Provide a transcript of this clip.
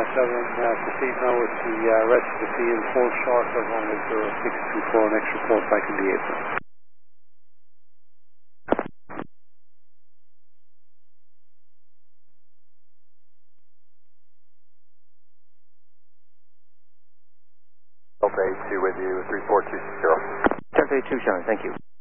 proceed now with the rest of the field, 4 short of runway 0624, next report back in the apron. Delta 82 with you, 3420. Delta 82 showing, thank you.